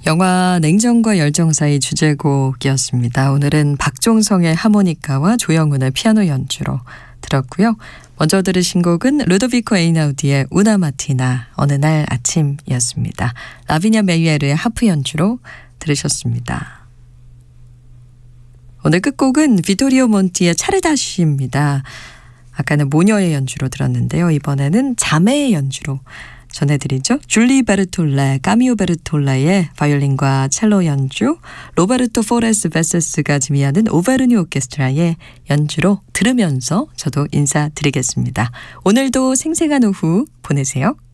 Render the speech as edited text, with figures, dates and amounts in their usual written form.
영화 냉정과 열정 사이 주제곡이었습니다. 오늘은 박종성의 하모니카와 조영훈의 피아노 연주로 들었고요. 먼저 들으신 곡은 루도비코 에이나우디의 우나 마티나 어느 날 아침이었습니다. 라비냐 메이에르의 하프 연주로 들으셨습니다. 오늘 끝곡은 비토리오 몬티의 차르다시입니다. 아까는 모녀의 연주로 들었는데요. 이번에는 자매의 연주로 전해드리죠. 줄리 베르톨라, 까미오 베르톨라의 바이올린과 첼로 연주, 로베르토 포레스 베세스가 지휘하는 오베르니 오케스트라의 연주로 들으면서 저도 인사드리겠습니다. 오늘도 생생한 오후 보내세요.